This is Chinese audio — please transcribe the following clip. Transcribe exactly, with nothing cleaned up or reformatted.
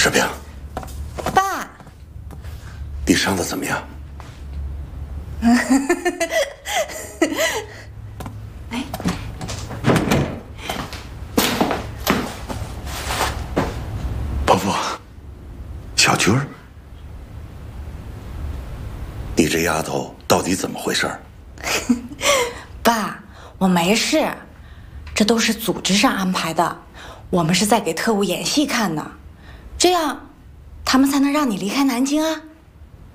士兵， 爸， 你伤得怎么样？ 哎， 伯父，小军儿，你这丫头到底怎么回事？ 爸，我没事，这都是组织上安排的，我们是在给特务演戏看呢，这样他们才能让你离开南京啊。